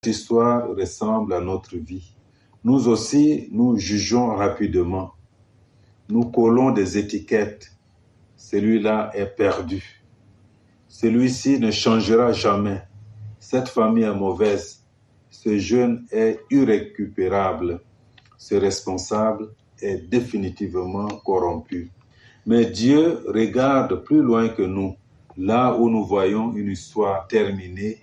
Cette histoire ressemble à notre vie. Nous aussi, nous jugeons rapidement. Nous collons des étiquettes. Celui-là est perdu. Celui-ci ne changera jamais. Cette famille est mauvaise. Ce jeune est irrécupérable. Ce responsable est définitivement corrompu. Mais Dieu regarde plus loin que nous. Là où nous voyons une histoire terminée,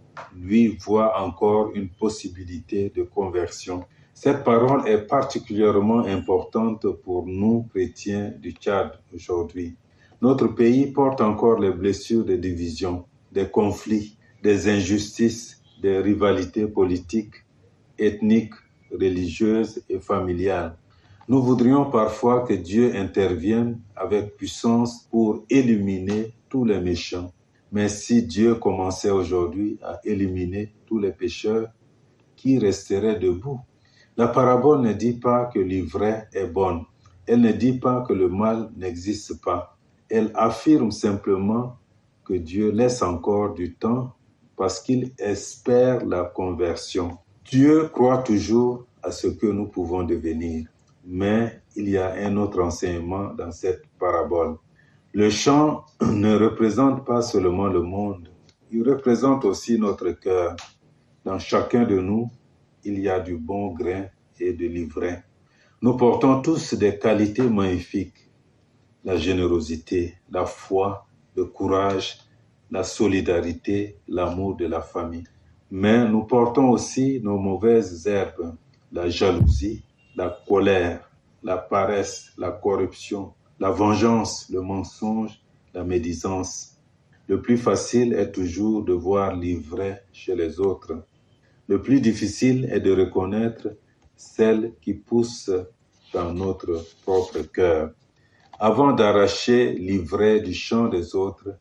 lui voit encore une possibilité de conversion. Cette parole est particulièrement importante pour nous, chrétiens du Tchad, aujourd'hui. Notre pays porte encore les blessures des divisions, des conflits, des injustices, des rivalités politiques, ethniques, religieuses et familiales. Nous voudrions parfois que Dieu intervienne avec puissance pour éliminer tous les méchants. Mais si Dieu commençait aujourd'hui à éliminer tous les pécheurs, qui resterait debout? La parabole ne dit pas que l'ivraie est bonne. Elle ne dit pas que le mal n'existe pas. Elle affirme simplement que Dieu laisse encore du temps parce qu'il espère la conversion. Dieu croit toujours à ce que nous pouvons devenir. Mais il y a un autre enseignement dans cette parabole. Le champ ne représente pas seulement le monde, il représente aussi notre cœur. Dans chacun de nous, il y a du bon grain et de l'ivraie. Nous portons tous des qualités magnifiques, la générosité, la foi, le courage, la solidarité, l'amour de la famille. Mais nous portons aussi nos mauvaises herbes, la jalousie, la colère, la paresse, la corruption, la vengeance, le mensonge, la médisance. Le plus facile est toujours de voir l'ivraie chez les autres. Le plus difficile est de reconnaître celle qui pousse dans notre propre cœur. Avant d'arracher l'ivraie du champ des autres,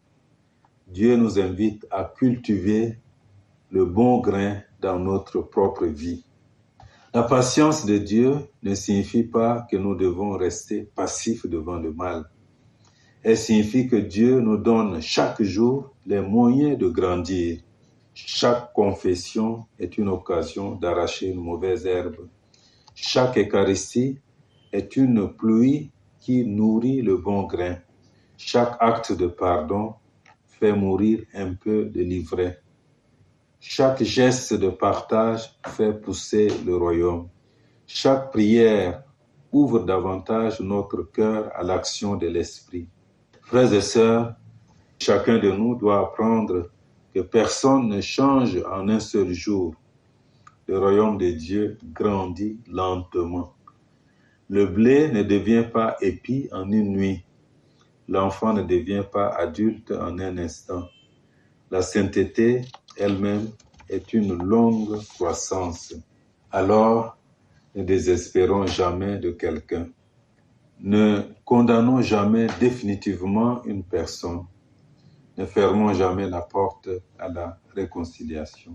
Dieu nous invite à cultiver le bon grain dans notre propre vie. La patience de Dieu ne signifie pas que nous devons rester passifs devant le mal. Elle signifie que Dieu nous donne chaque jour les moyens de grandir. Chaque confession est une occasion d'arracher une mauvaise herbe. Chaque Eucharistie est une pluie qui nourrit le bon grain. Chaque acte de pardon fait mourir un peu de l'ivraie. Chaque geste de partage fait pousser le royaume. Chaque prière ouvre davantage notre cœur à l'action de l'Esprit. Frères et sœurs, chacun de nous doit apprendre que personne ne change en un seul jour. Le royaume de Dieu grandit lentement. Le blé ne devient pas épi en une nuit. L'enfant ne devient pas adulte en un instant. La sainteté elle-même est une longue croissance. Alors, ne désespérons jamais de quelqu'un. Ne condamnons jamais définitivement une personne. Ne fermons jamais la porte à la réconciliation.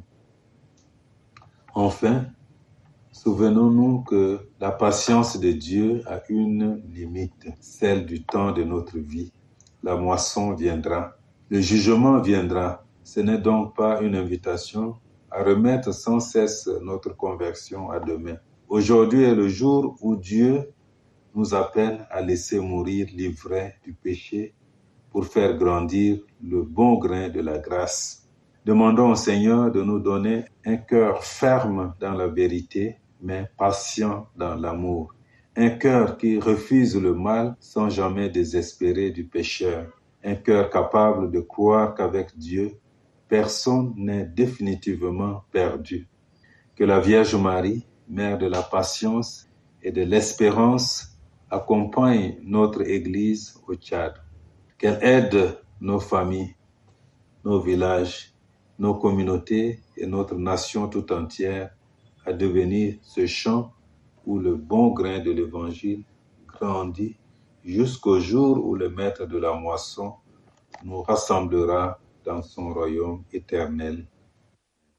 Enfin, souvenons-nous que la patience de Dieu a une limite, celle du temps de notre vie. La moisson viendra, le jugement viendra. Ce n'est donc pas une invitation à remettre sans cesse notre conversion à demain. Aujourd'hui est le jour où Dieu nous appelle à laisser mourir l'ivraie du péché pour faire grandir le bon grain de la grâce. Demandons au Seigneur de nous donner un cœur ferme dans la vérité, mais patient dans l'amour. Un cœur qui refuse le mal sans jamais désespérer du pécheur. Un cœur capable de croire qu'avec Dieu, personne n'est définitivement perdu. Que la Vierge Marie, mère de la patience et de l'espérance, accompagne notre Église au Tchad. Qu'elle aide nos familles, nos villages, nos communautés et notre nation tout entière à devenir ce champ où le bon grain de l'Évangile grandit jusqu'au jour où le Maître de la moisson nous rassemblera dans son royaume éternel.